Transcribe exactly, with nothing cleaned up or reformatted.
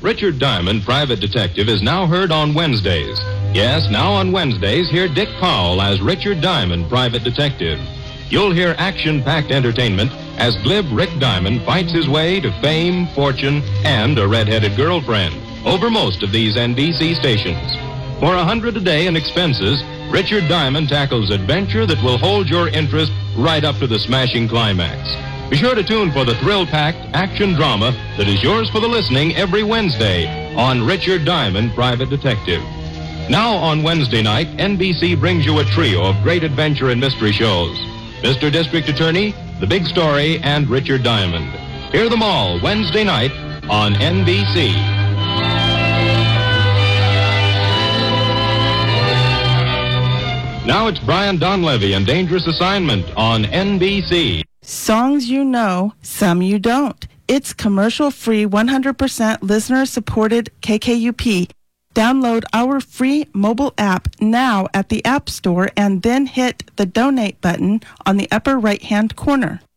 Richard Diamond, Private Detective, is now heard on Wednesdays. Yes, now on Wednesdays, hear Dick Powell as Richard Diamond, Private Detective. You'll hear action-packed entertainment as glib Rick Diamond fights his way to fame, fortune, and a red-headed girlfriend over most of these N B C stations. For a hundred a day in expenses, Richard Diamond tackles adventure that will hold your interest right up to the smashing climax. Be sure to tune for the thrill-packed action drama that is yours for the listening every Wednesday on Richard Diamond, Private Detective. Now on Wednesday night, N B C brings you a trio of great adventure and mystery shows. Mister District Attorney, The Big Story, and Richard Diamond. Hear them all Wednesday night on N B C. Now it's Brian Donlevy and Dangerous Assignment on N B C. Songs you know, some you don't. It's commercial-free, one hundred percent listener-supported K K U P. Download our free mobile app now at the App Store and then hit the donate button on the upper right-hand corner.